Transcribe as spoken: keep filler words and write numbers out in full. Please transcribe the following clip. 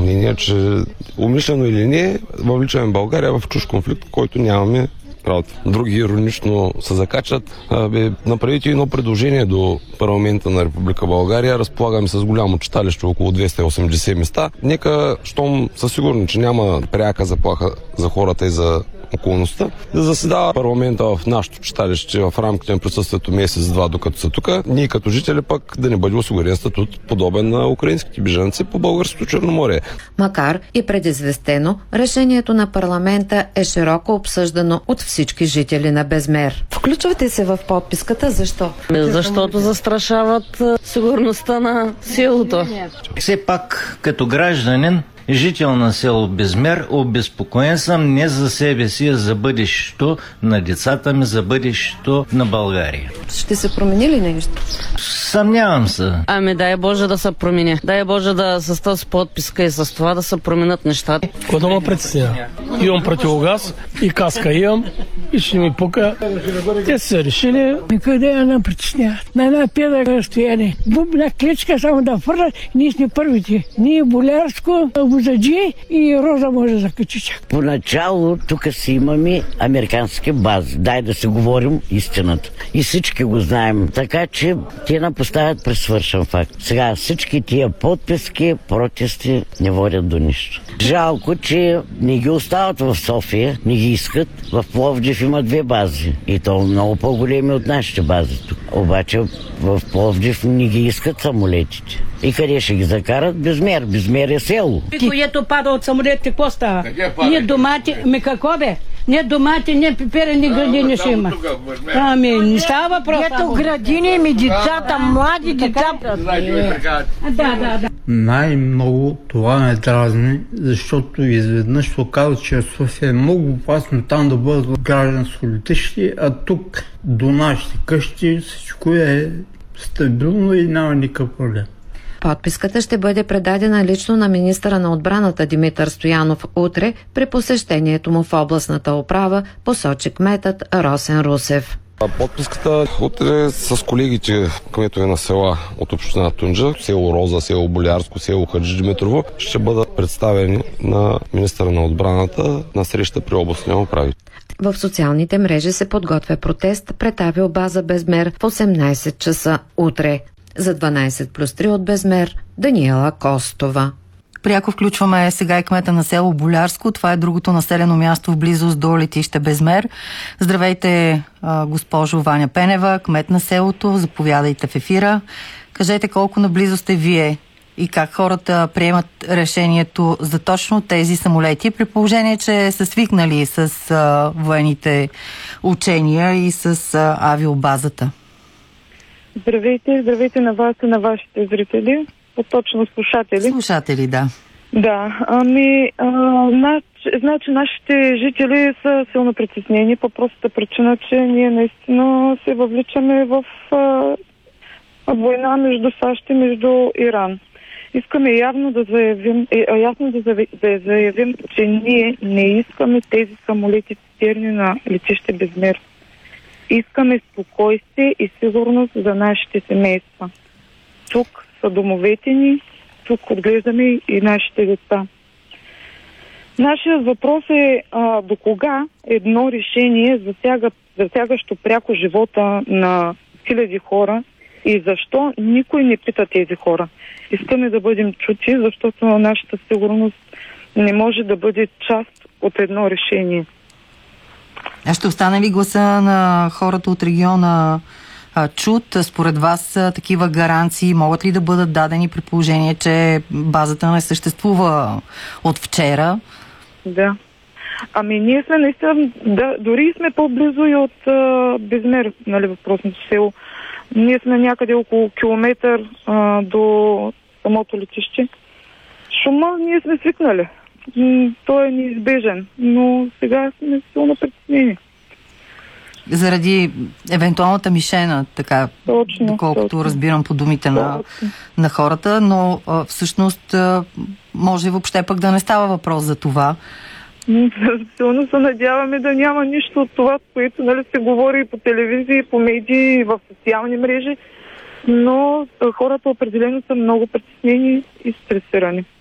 мнение, че умишлено или не, въвличаме България в чуж конфликт, който нямаме работа. Други иронично се закачат. Бе, направите едно предложение до парламента на Република България. Разполагаме с голямо читалище, около двеста и осемдесет места. Нека, щом са сигурни, че няма пряка заплаха за хората и за околността, да заседава парламента в нашото читалище в рамките на присъствието месец-два, докато са тук, ние като жители пък да не бъде осигурен статут, подобен на украинските бежанци по българското Черноморие. Макар и предизвестено, решението на парламента е широко обсъждано от всички жители на Безмер. Включвате се в подписката, защо? Защото застрашават сигурността на селото. Все пак, като гражданин, жител на село Безмер, обезпокоен съм не за себе си, а за бъдещето на децата ми, за бъдещето на България. Ще се промени ли нещо? Съмнявам се. Ами дай Боже да се промени. Дай Боже да с тази подписка и с това да се променят нещата. Кога ме притеснява? Имам противогаз и каска имам и ще ми пука. Те са решили. Къде я нам притеснява? На една педа разстояние. Бубна клечка само да фърлят. Ние сме първите. Ние Болярско, Бузаджи и Роза може да закачи чак. Поначало тук си имаме американски бази. Дай да се говорим истината. И всички го знаем. Така че те на поставят пресвършен факт. Сега всички тия подписки, протести не водят до нищо. Жалко, че не ги остават в София, не ги искат. В Пловдив има две бази. И то много по-големи от нашите бази тук. Обаче в Пловдив не ги искат самолетите. И къде ще ги закарат? Безмер. Безмер е село. Което пада от самолетите, какво става? Ние домати, ми какво бе? Не домати, не пиперени градини ще има. Ами, не става въпрос. Ето градини, ми децата, млади деца. Да, да, да. Най-много това ме дразни, защото изведнъж се оказа, че София е много опасно там да бъдат граждански летищи, а тук до нашите къщи всичко е стабилно и няма никакъв проблем. Подписката ще бъде предадена лично на министъра на отбраната Димитър Стоянов утре при посещението му в областната управа, посочи кметът Росен Русев. Подписката утре с колегите кметове на села от община Тунджа, село Роза, село Болярско, село Хаджи Димитрово, ще бъдат представени на министъра на отбраната на среща при областния управител. В социалните мрежи се подготвя протест пред авиобаза Безмер в осемнайсет часа утре. За дванайсет плюс три от Безмер, Даниела Костова. Пряко включваме сега и кмета на село Болярско. Това е другото населено място в близост до летище Безмер. Здравейте, госпожо Ваня Пенева, кмет на селото. Заповядайте в ефира. Кажете колко наблизо сте вие и как хората приемат решението за точно тези самолети, при положение, че са свикнали с а, военните учения и с а, авиобазата. Здравейте, здравейте на вас и на вашите зрители, по-точно слушатели. Слушатели, да. Да, ами, а, нач, значи нашите жители са силно притеснени по простата причина, че ние наистина се въвличаме в а, война между САЩ и между Иран. Искаме явно да заявим, е, ясно да, заявим, да заявим, че ние не искаме тези самолети цистерни на летище Безмер. Искаме спокойствие и сигурност за нашите семейства. Тук са домовете ни, тук отглеждаме и нашите деца. Нашият въпрос е а, до кога едно решение засяга, засягащо пряко живота на хиляди хора и защо никой не пита тези хора. Искаме да бъдем чути, защото нашата сигурност не може да бъде част от едно решение. А ще остане ли гласа на хората от региона а, чут? Според вас а, такива гаранции могат ли да бъдат дадени при положение, че базата не съществува от вчера? Да. Ами ние сме наистина, да, дори сме по-близо и от а, Безмер, нали, въпросното село. Ние сме някъде около километър а, до самото летище. Шума ние сме свикнали. Той е неизбежен, но сега сме силно притеснени. Заради евентуалната мишена, така, точно, доколкото точно. разбирам по думите на, на хората, но а, всъщност а, може въобще пък да не става въпрос за това. Силно се надяваме да няма нищо от това, което, нали, се говори и по телевизия, и по медии, и в социални мрежи, но хората определено са много притеснени и стресирани.